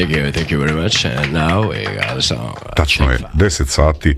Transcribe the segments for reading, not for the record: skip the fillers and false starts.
Thank you very much. And now we got some. Tačno je, 10 sati.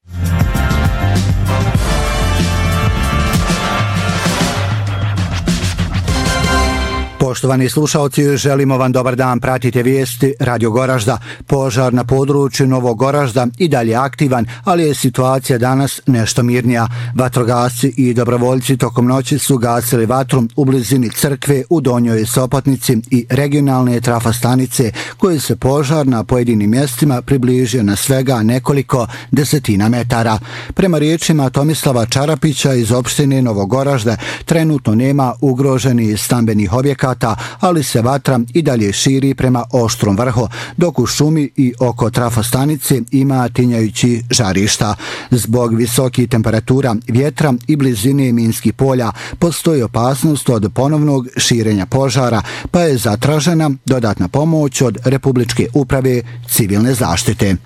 Poštovani slušalci, želimo vam dobar dan, pratite vijesti Radio Goražda. Požar na području Novog Goražda i dalje aktivan, ali je situacija danas nešto mirnija. Vatrogasci i dobrovoljci tokom noći su gasili vatru u blizini crkve u Donjoj Sopotnici i regionalne trafostanice, koji se požar na pojedinim mjestima približio na svega nekoliko desetina metara. Prema riječima Tomislava Čarapića iz opštine Novog Goražda, trenutno nema ugroženih stambenih objekata, ali se vatra i dalje širi prema Oštrom vrhu, dok u šumi i oko trafostanice ima tinjajući žarišta. Zbog visokih temperatura, vjetra i blizine minskih polja postoji opasnost od ponovnog širenja požara, pa je zatražena dodatna pomoć od Republičke uprave civilne zaštite.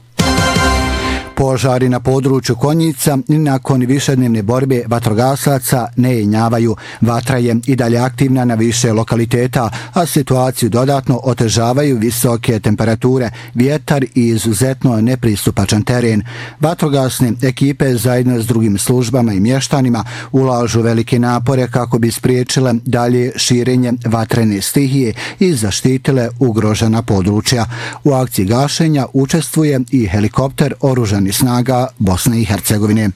Požari na području Konjica nakon višednevne borbe vatrogasaca ne jenjavaju. Vatra je i dalje aktivna na više lokaliteta, a situaciju dodatno otežavaju visoke temperature, vjetar i izuzetno nepristupačan teren. Vatrogasne ekipe zajedno s drugim službama i mještanima ulažu velike napore kako bi spriječile dalje širenje vatrene stihije i zaštitile ugrožena područja. U akciji gašenja učestvuje i helikopter oružanih snaga Bosne i Hercegovine.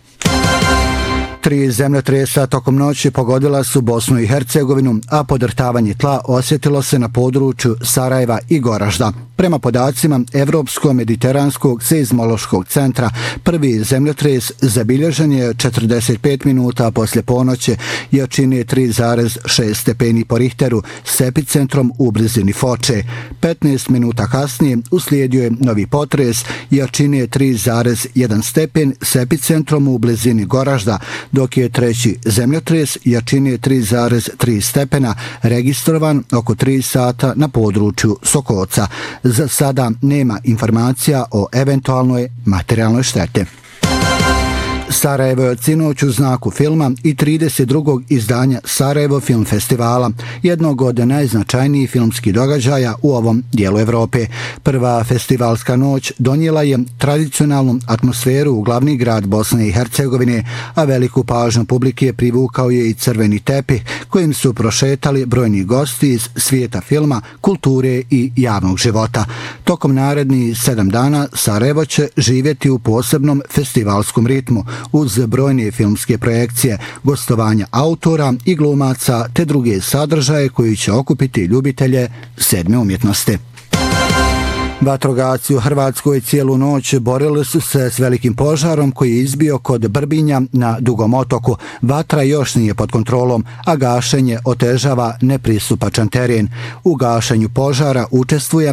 3 zemljotresa tokom noći pogodila su Bosnu i Hercegovinu, a podrhtavanje tla osjetilo se na području Sarajeva i Goražda. Prema podacima Evropsko-mediteranskog seizmološkog centra, prvi zemljotres zabilježen je 45 minuta poslije ponoći, jačine 3,6 stepeni po Richteru s epicentrom u blizini Foče. 15 minuta kasnije uslijedio je novi potres, jačine 3,1 stepen s epicentrom u blizini Goražda, dok je treći zemljotres jačine 3,3 stepena registrovan oko 3 sata na području Sokoca. Za sada nema informacija o eventualnoj materijalnoj štete. Sarajevo je od sinoć u znaku filma i 32. izdanja Sarajevo Film Festivala, jednog od najznačajnijih filmskih događaja u ovom dijelu Evrope. Prva festivalska noć donijela je tradicionalnu atmosferu u glavni grad Bosne i Hercegovine, a veliku pažnju publike privukao je i crveni tepih kojim su prošetali brojni gosti iz svijeta filma, kulture i javnog života. Tokom narednih 7 dana Sarajevo će živjeti u posebnom festivalskom ritmu, uz brojne filmske projekcije, gostovanja autora i glumaca te druge sadržaje koji će okupiti ljubitelje sedme umjetnosti. Vatrogasci u Hrvatskoj cijelu noć borili su se s velikim požarom koji je izbio kod Brbinja na Dugom otoku. Vatra još nije pod kontrolom, a gašenje otežava nepristupačan teren. U gašenju požara učestvuje